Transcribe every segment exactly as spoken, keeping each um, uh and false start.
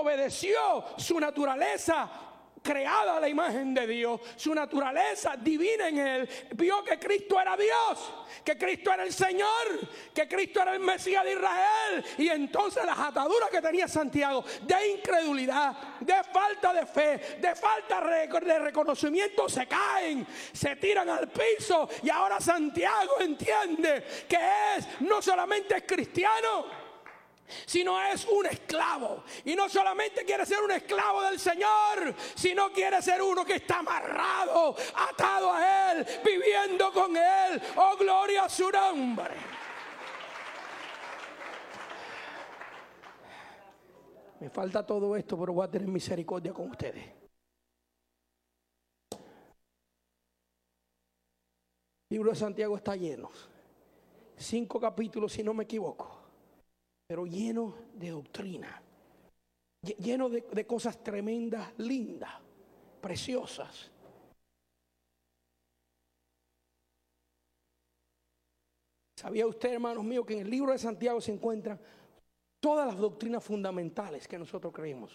obedeció su naturaleza creada a la imagen de Dios, su naturaleza divina en él, vio que Cristo era Dios, que Cristo era el Señor, que Cristo era el Mesías de Israel. Y entonces las ataduras que tenía Santiago de incredulidad, de falta de fe, de falta de reconocimiento se caen, se tiran al piso. Y ahora Santiago entiende que es no solamente es cristiano, sino es un esclavo. Y no solamente quiere ser un esclavo del Señor, sino quiere ser uno que está amarrado, atado a Él, viviendo con Él. Oh, gloria a su nombre. Me falta todo esto, pero voy a tener misericordia con ustedes. El libro de Santiago está lleno, cinco capítulos si no me equivoco, pero lleno de doctrina, lleno de, de cosas tremendas, lindas, preciosas. ¿Sabía usted, hermanos míos, que en el libro de Santiago se encuentran todas las doctrinas fundamentales que nosotros creemos?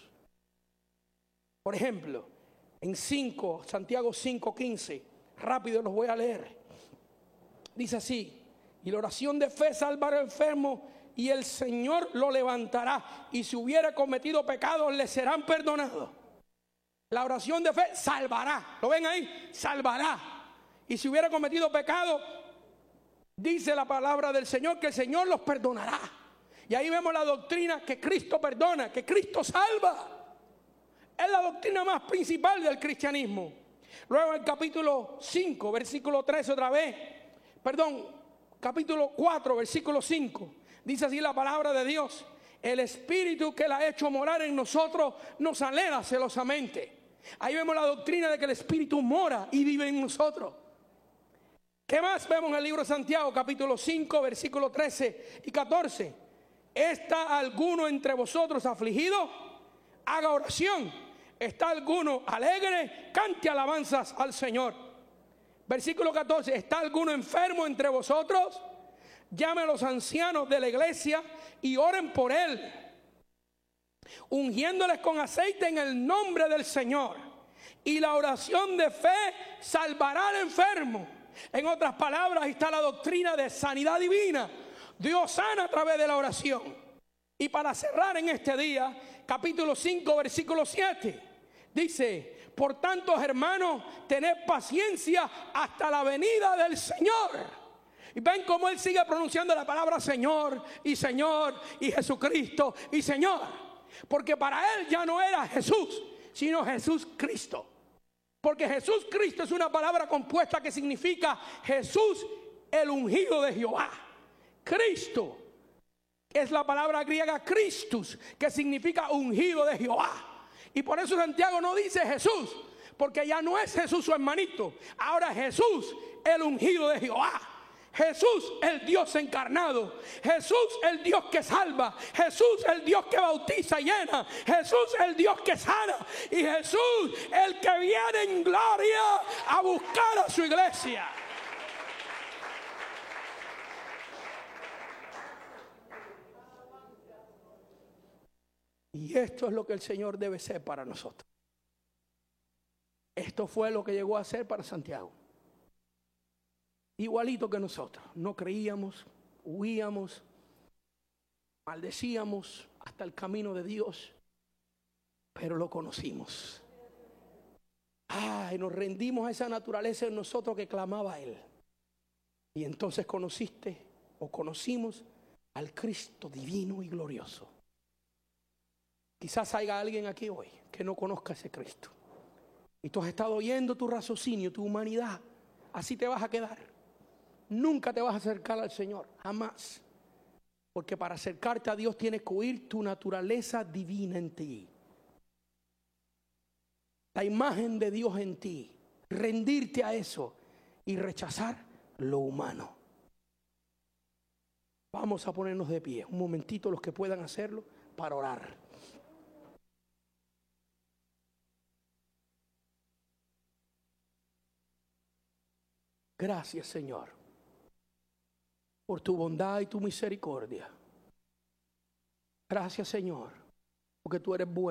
Por ejemplo, en cinco, Santiago cinco quince, rápido los voy a leer. Dice así: y la oración de fe salvará al enfermo, y el Señor lo levantará, y si hubiera cometido pecados le serán perdonados. La oración de fe salvará, ¿lo ven ahí? Salvará. Y si hubiera cometido pecado, dice la palabra del Señor que el Señor los perdonará. Y ahí vemos la doctrina que Cristo perdona, que Cristo salva. Es la doctrina más principal del cristianismo. Luego en el capítulo cinco, versículo tres otra vez, perdón, capítulo cuatro, versículo cinco. Dice así la palabra de Dios: el Espíritu que Él ha hecho morar en nosotros nos anhela celosamente. Ahí vemos la doctrina de que el Espíritu mora y vive en nosotros. ¿Qué más vemos en el libro de Santiago, capítulo cinco, versículos trece y catorce? ¿Está alguno entre vosotros afligido? Haga oración. ¿Está alguno alegre? Cante alabanzas al Señor. Versículo catorce: ¿está alguno enfermo entre vosotros? Llame a los ancianos de la iglesia y oren por él, ungiéndoles con aceite en el nombre del Señor. Y la oración de fe salvará al enfermo. En otras palabras, ahí está la doctrina de sanidad divina. Dios sana a través de la oración. Y para cerrar en este día, capítulo cinco, versículo siete, dice: por tanto, hermanos, tened paciencia hasta la venida del Señor. Y ven cómo él sigue pronunciando la palabra Señor y Señor y Jesucristo y Señor. Porque para él ya no era Jesús, sino Jesús Cristo. Porque Jesús Cristo es una palabra compuesta que significa Jesús el ungido de Jehová. Cristo es la palabra griega Christus, que significa ungido de Jehová. Y por eso Santiago no dice Jesús, porque ya no es Jesús su hermanito. Ahora Jesús el ungido de Jehová. Jesús el Dios encarnado, Jesús el Dios que salva, Jesús el Dios que bautiza y llena, Jesús el Dios que sana, y Jesús el que viene en gloria a buscar a su iglesia. Y esto es lo que el Señor debe ser para nosotros. Esto fue lo que llegó a ser para Santiago. Igualito que nosotros, no creíamos, huíamos, maldecíamos hasta el camino de Dios, pero lo conocimos. Ay, nos rendimos a esa naturaleza en nosotros que clamaba a Él. Y entonces conociste o conocimos al Cristo divino y glorioso. Quizás haya alguien aquí hoy que no conozca a ese Cristo. Y tú has estado oyendo tu raciocinio, tu humanidad. Así te vas a quedar. Nunca te vas a acercar al Señor, jamás. Porque para acercarte a Dios tienes que oír tu naturaleza divina en ti. La imagen de Dios en ti. Rendirte a eso y rechazar lo humano. Vamos a ponernos de pie un momentito, los que puedan hacerlo, para orar. Gracias, Señor, por tu bondad y tu misericordia. Gracias, Señor, porque tú eres bueno.